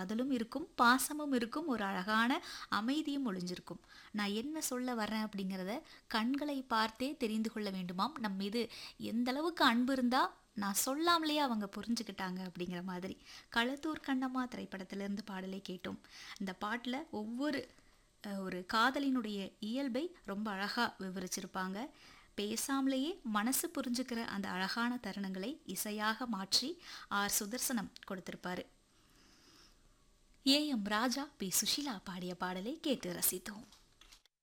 காதலும் இருக்கும், பாசமும் இருக்கும், ஒரு அழகான அமைதியும் ஒளிஞ்சிருக்கும். நான் என்ன சொல்ல வர்றேன் அப்படிங்கிறத கண்களை பார்த்தே தெரிந்து கொள்ள வேண்டுமாம். நம் மீது எந்த அளவுக்கு அன்பு இருந்தா நான் சொல்லாமலேயே அவங்க புரிஞ்சுக்கிட்டாங்க அப்படிங்கிற மாதிரி. களத்தூர் கண்ணம்மா திரைப்படத்திலிருந்து பாடலை கேட்டோம். இந்த பாட்டில் ஒவ்வொரு ஒரு காதலினுடைய இயல்பை ரொம்ப அழகா விவரிச்சிருப்பாங்க. பேசாமலேயே மனசு புரிஞ்சுக்கிற அந்த அழகான தருணங்களை இசையாக மாற்றி R Sudarshanam கொடுத்திருப்பாரு. A M Raja, B Sushila பாடிய பாடலை கேட்டு ரசித்தோம்.